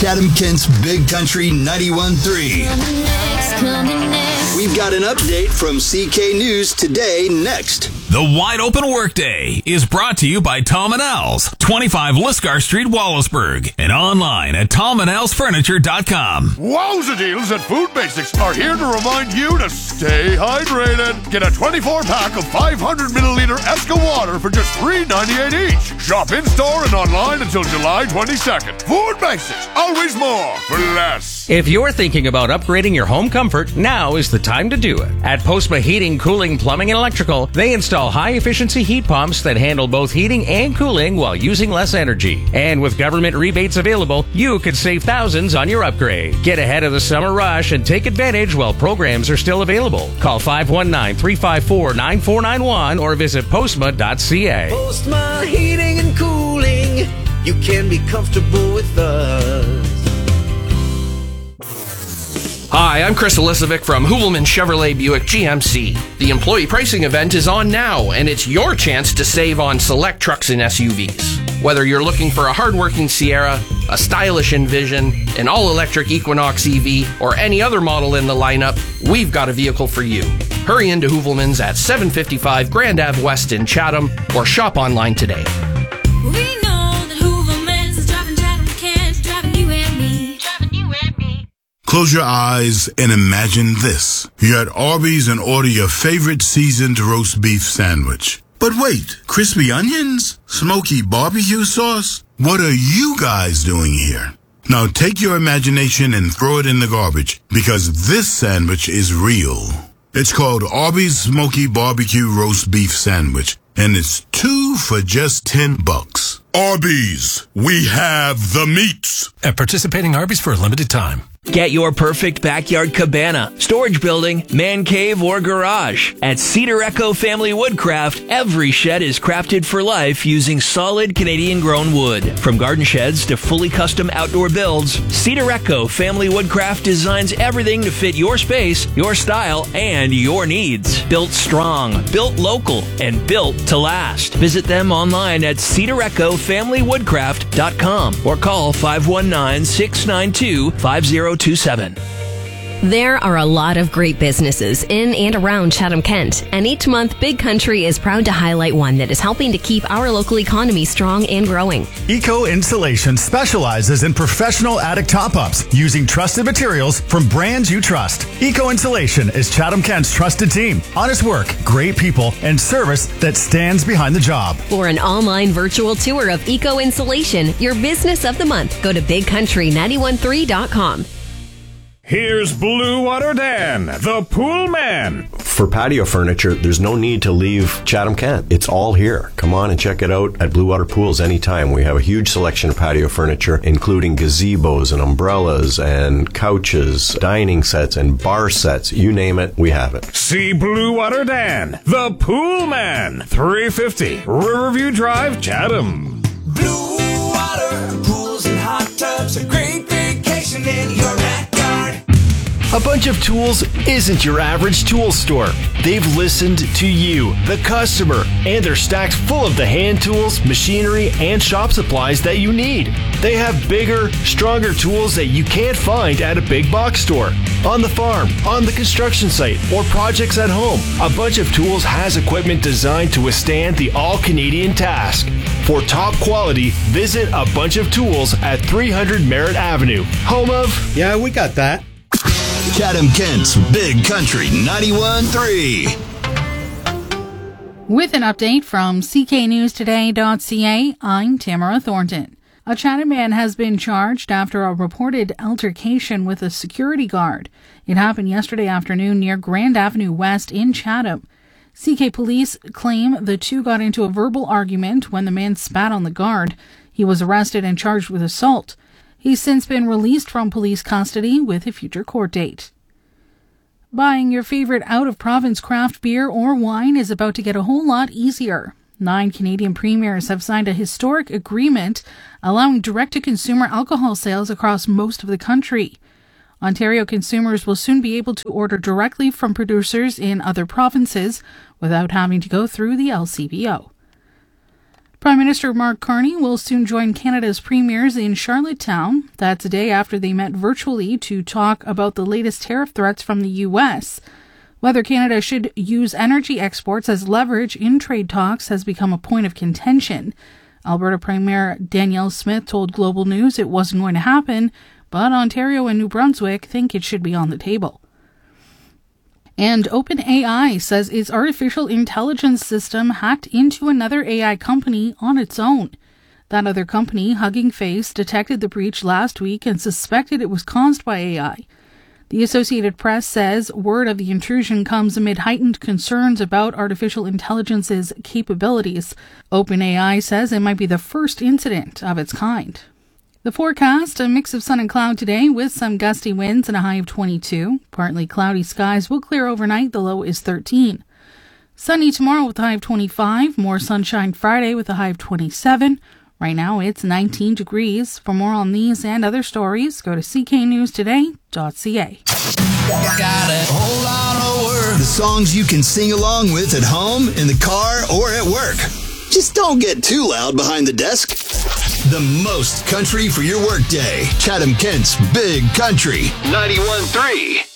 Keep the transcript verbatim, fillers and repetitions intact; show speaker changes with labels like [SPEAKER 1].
[SPEAKER 1] Chatham-Kent's Big Country ninety-one point three. We've got an update from C K News Today next.
[SPEAKER 2] The Wide Open Workday is brought to you by Tom and Al's, twenty-five Liscar Street, Wallaceburg, and online at tom and als furniture dot com.
[SPEAKER 3] Wowza deals at Food Basics are here to remind you to stay hydrated. Get a twenty-four pack of five hundred milliliter Esca water for just three ninety-eight each. Shop in-store and online until July twenty-second. Food Basics, always more for less.
[SPEAKER 4] If you're thinking about upgrading your home comfort, now is the time to do it. At Postma Heating, Cooling, Plumbing, and Electrical, they install high-efficiency heat pumps that handle both heating and cooling while using less energy. And with government rebates available, you could save thousands on your upgrade. Get ahead of the summer rush and take advantage while programs are still available. Call five one nine, three five four, nine four nine one or visit postma dot c a.
[SPEAKER 5] Postma Heating and Cooling, you can be comfortable with us.
[SPEAKER 6] Hi, I'm Chris Elisovic from Hoovelman Chevrolet Buick G M C. The employee pricing event is on now, and it's your chance to save on select trucks and S U Vs. Whether you're looking for a hardworking Sierra, a stylish Envision, an all-electric Equinox E V, or any other model in the lineup, we've got a vehicle for you. Hurry into Hoovelman's at seven fifty-five Grand Ave West in Chatham, or shop online today.
[SPEAKER 7] We know that Hoovelman's is driving Chatham-Kent, driving you and me, driving you and me.
[SPEAKER 8] Close your eyes and imagine this. You're at Arby's and order your favorite seasoned roast beef sandwich. But wait, crispy onions? Smoky barbecue sauce? What are you guys doing here? Now take your imagination and throw it in the garbage, because this sandwich is real. It's called Arby's Smoky Barbecue Roast Beef Sandwich, and it's two for just ten bucks. Arby's, we have the meats.
[SPEAKER 9] At participating Arby's for a limited time.
[SPEAKER 10] Get your perfect backyard cabana, storage building, man cave, or garage. At Cedar Echo Family Woodcraft, every shed is crafted for life using solid Canadian-grown wood. From garden sheds to fully custom outdoor builds, Cedar Echo Family Woodcraft designs everything to fit your space, your style, and your needs. Built strong, built local, and built to last. Visit them online at cedar echo family woodcraft dot com or call five one nine, six nine two, five zero two seven.
[SPEAKER 11] There are a lot of great businesses in and around Chatham-Kent, and each month Big Country is proud to highlight one that is helping to keep our local economy strong and growing.
[SPEAKER 12] Eco Insulation specializes in professional attic top-ups using trusted materials from brands you trust. Eco Insulation is Chatham-Kent's trusted team. Honest work, great people, and service that stands behind the job.
[SPEAKER 11] For an online virtual tour of Eco Insulation, your business of the month, go to big country nine one three dot com.
[SPEAKER 13] Here's Blue Water Dan, the pool man.
[SPEAKER 14] For patio furniture, there's no need to leave Chatham-Kent. It's all here. Come on and check it out at Blue Water Pools anytime. We have a huge selection of patio furniture, including gazebos and umbrellas and couches, dining sets and bar sets. You name it, we have it.
[SPEAKER 13] See Blue Water Dan, the pool man. three fifty Riverview Drive, Chatham.
[SPEAKER 5] Blue Water Pools and hot tubs, a great vacation in your backyard.
[SPEAKER 15] A Bunch of Tools isn't your average tool store. They've listened to you, the customer, and they're stacked full of the hand tools, machinery, and shop supplies that you need. They have bigger, stronger tools that you can't find at a big box store. On the farm, on the construction site, or projects at home, A Bunch of Tools has equipment designed to withstand the all-Canadian task. For top quality, visit A Bunch of Tools at three hundred Merritt Avenue, home of...
[SPEAKER 1] Yeah, we got that. Chatham-Kent's Big Country ninety-one point three.
[SPEAKER 16] With an update from c k news today dot c a, I'm Tamara Thornton. A Chatham man has been charged after a reported altercation with a security guard. It happened yesterday afternoon near Grand Avenue West in Chatham. C K police claim the two got into a verbal argument when the man spat on the guard. He was arrested and charged with assault. He's since been released from police custody with a future court date. Buying your favorite out-of-province craft beer or wine is about to get a whole lot easier. Nine Canadian premiers have signed a historic agreement allowing direct-to-consumer alcohol sales across most of the country. Ontario consumers will soon be able to order directly from producers in other provinces without having to go through the L C B O. Prime Minister Mark Carney will soon join Canada's premiers in Charlottetown. That's a day after they met virtually to talk about the latest tariff threats from the U S. Whether Canada should use energy exports as leverage in trade talks has become a point of contention. Alberta Premier Danielle Smith told Global News it wasn't going to happen, but Ontario and New Brunswick think it should be on the table. And OpenAI says its artificial intelligence system hacked into another A I company on its own. That other company, Hugging Face, detected the breach last week and suspected it was caused by A I. The Associated Press says word of the intrusion comes amid heightened concerns about artificial intelligence's capabilities. OpenAI says it might be the first incident of its kind. The forecast, a mix of sun and cloud today with some gusty winds and a high of twenty-two. Partly cloudy skies will clear overnight. The low is thirteen. Sunny tomorrow with a high of twenty-five. More sunshine Friday with a high of twenty-seven. Right now it's nineteen degrees. For more on these and other stories, go to c k news today dot c a.
[SPEAKER 1] Got a whole lot of work. The songs you can sing along with at home, in the car, or at work. Just don't get too loud behind the desk. The most country for your workday. Chatham Kent's Big Country ninety-one point three.